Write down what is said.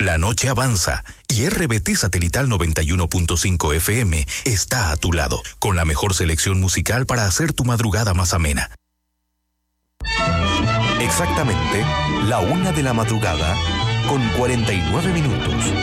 La noche avanza y RBT Satelital 91.5 FM está a tu lado, con la mejor selección musical para hacer tu madrugada más amena. Exactamente, la 1 de la madrugada, con 49 minutos.